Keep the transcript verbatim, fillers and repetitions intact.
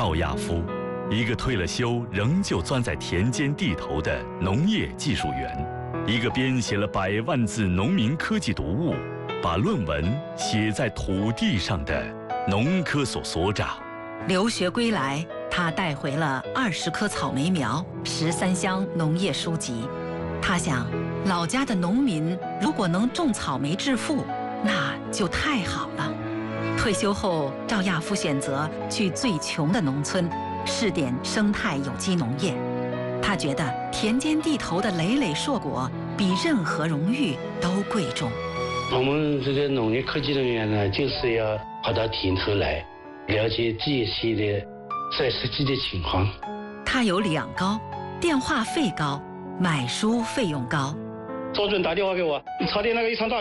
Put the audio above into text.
赵亚夫，一个退了休仍旧钻在田间地头的农业技术员，一个编写了百万字农民科技读物，把论文写在土地上的农科所所长。 留学归来，他带回了二十棵草莓苗、十三箱农业书籍。他想，老家的农民如果能种草莓致富，那就太好了。退休后，赵亚夫选择去最穷的农村，试点生态有机农业。他觉得田间地头的累累硕果比任何荣誉都贵重。 我们这个农业科技人员呢，就是要跑到田头来，了解这些的在实际的情况。 他有两高，电话费高，买书费用高。 周准打电话给我，你茶店那个一场大